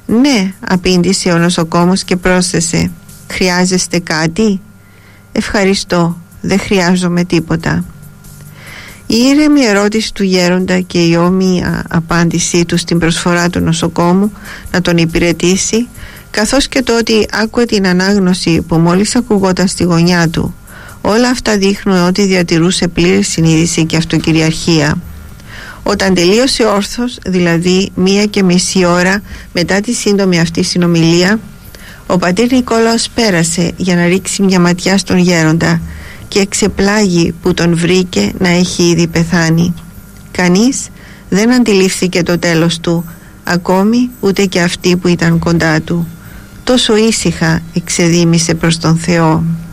«Ναι», απήντησε ο νοσοκόμος και πρόσθεσε, «Χρειάζεστε κάτι?» «Ευχαριστώ, δεν χρειάζομαι τίποτα». Η ήρεμη ερώτηση του γέροντα και η όμοια απάντησή του στην προσφορά του νοσοκόμου να τον υπηρετήσει, καθώς και το ότι άκουε την ανάγνωση που μόλις ακουγόταν στη γωνιά του, όλα αυτά δείχνουν ότι διατηρούσε πλήρη συνείδηση και αυτοκυριαρχία. Όταν τελείωσε όρθος, δηλαδή 1,5 ώρα μετά τη σύντομη αυτή συνομιλία, ο πατήρ Νικόλαος πέρασε για να ρίξει μια ματιά στον γέροντα και εξεπλάγει που τον βρήκε να έχει ήδη πεθάνει. Κανείς δεν αντιλήφθηκε το τέλος του, ακόμη ούτε και αυτοί που ήταν κοντά του. Τόσο ήσυχα εξεδήμησε προς τον Θεό.